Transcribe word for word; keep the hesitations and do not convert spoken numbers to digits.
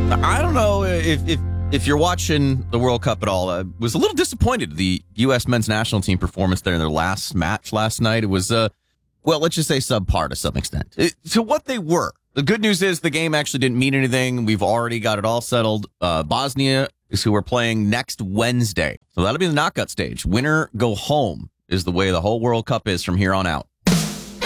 I don't know if if, if you're watching the World Cup at all. I was a little disappointed the U S men's national team performance there in their last match last night. It was, uh, well, let's just say subpar to some extent. It, to what they were. The good news is the game actually didn't mean anything. We've already got it all settled. Uh, Bosnia is who we're playing next Wednesday. So that'll be the knockout stage. Winner go home is the way the whole World Cup is from here on out.